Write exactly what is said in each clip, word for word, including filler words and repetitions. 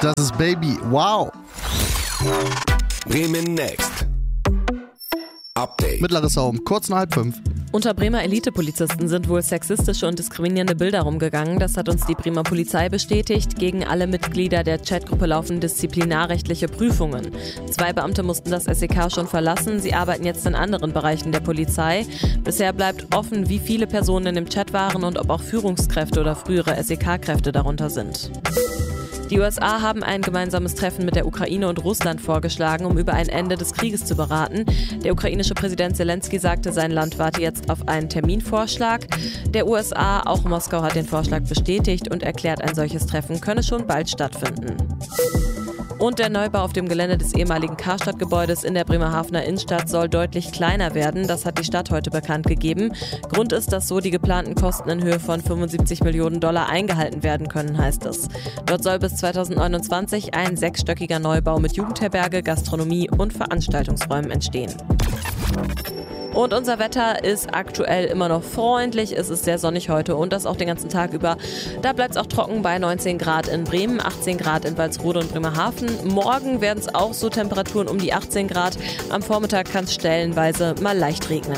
Das ist Baby. Wow. Bremen Next. Update. Mit Larissa um kurz nach halb fünf. Unter Bremer Elitepolizisten sind wohl sexistische und diskriminierende Bilder rumgegangen. Das hat uns die Bremer Polizei bestätigt. Gegen alle Mitglieder der Chatgruppe laufen disziplinarrechtliche Prüfungen. Zwei Beamte mussten das S E K schon verlassen. Sie arbeiten jetzt in anderen Bereichen der Polizei. Bisher bleibt offen, wie viele Personen in dem Chat waren und ob auch Führungskräfte oder frühere S E K-Kräfte darunter sind. Die U S A haben ein gemeinsames Treffen mit der Ukraine und Russland vorgeschlagen, um über ein Ende des Krieges zu beraten. Der ukrainische Präsident Zelensky sagte, sein Land warte jetzt auf einen Terminvorschlag. Der U S A, auch Moskau, hat den Vorschlag bestätigt und erklärt, ein solches Treffen könne schon bald stattfinden. Und der Neubau auf dem Gelände des ehemaligen Karstadt-Gebäudes in der Bremerhavener Innenstadt soll deutlich kleiner werden. Das hat die Stadt heute bekannt gegeben. Grund ist, dass so die geplanten Kosten in Höhe von fünfundsiebzig Millionen Dollar eingehalten werden können, heißt es. Dort soll bis zweitausendneunundzwanzig ein sechsstöckiger Neubau mit Jugendherberge, Gastronomie und Veranstaltungsräumen entstehen. Und unser Wetter ist aktuell immer noch freundlich. Es ist sehr sonnig heute und das auch den ganzen Tag über. Da bleibt es auch trocken bei neunzehn Grad in Bremen, achtzehn Grad in Walsrode und Bremerhaven. Morgen werden es auch so Temperaturen um die achtzehn Grad. Am Vormittag kann es stellenweise mal leicht regnen.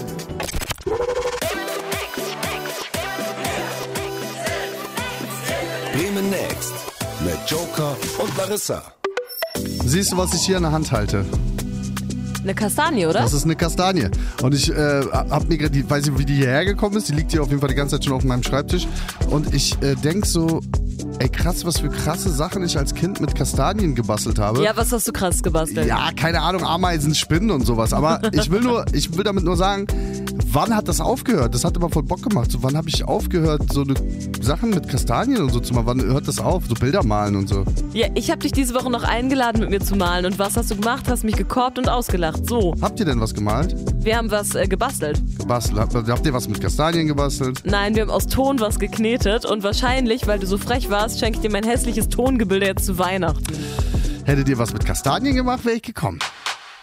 Bremen Next mit Joker und Larissa. Siehst du, was ich hier in der Hand halte? Eine Kastanie, oder? Das ist eine Kastanie. Und ich äh, hab mir gerade, weiß nicht, wie die hierher gekommen ist. Die liegt hier auf jeden Fall die ganze Zeit schon auf meinem Schreibtisch. Und ich äh, denk so, ey krass, was für krasse Sachen ich als Kind mit Kastanien gebastelt habe. Ja, was hast du krass gebastelt? Ja, keine Ahnung, Ameisen, Spinnen und sowas. Aber ich will nur, ich will damit nur sagen, wann hat das aufgehört? Das hat immer voll Bock gemacht. So, wann habe ich aufgehört, so eine Sachen mit Kastanien und so zu machen? Wann hört das auf? So Bilder malen und so. Ja, ich habe dich diese Woche noch eingeladen, mit mir zu malen. Und was hast du gemacht? Hast mich gekorbt und ausgelacht. So. Habt ihr denn was gemalt? Wir haben was äh, gebastelt. Gebastelt. Habt, habt ihr was mit Kastanien gebastelt? Nein, wir haben aus Ton was geknetet. Und wahrscheinlich, weil du so frech warst, schenke ich dir mein hässliches Tongebilde jetzt zu Weihnachten. Hättet ihr was mit Kastanien gemacht, wäre ich gekommen.